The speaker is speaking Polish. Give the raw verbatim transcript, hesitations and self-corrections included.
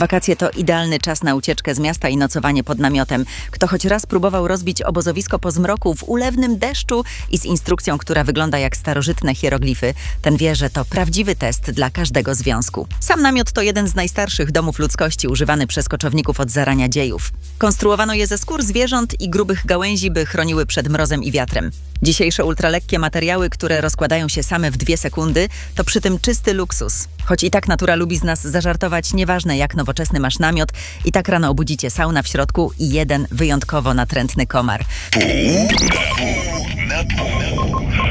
Wakacje to idealny czas na ucieczkę z miasta i nocowanie pod namiotem. Kto choć raz próbował rozbić obozowisko po zmroku w ulewnym deszczu i z instrukcją, która wygląda jak starożytne hieroglify, ten wie, że to prawdziwy test dla każdego związku. Sam namiot to jeden z najstarszych domów ludzkości, używany przez koczowników od zarania dziejów. Konstruowano je ze skór zwierząt i grubych gałęzi, by chroniły przed mrozem i wiatrem. Dzisiejsze ultralekkie materiały, które rozkładają się same w dwie sekundy, to przy tym czysty luksus. Choć i tak natura lubi z nas zażartować, nieważne jak nowoczesny masz namiot, i tak rano obudzicie sauna w środku i jeden wyjątkowo natrętny komar. Pół na pół.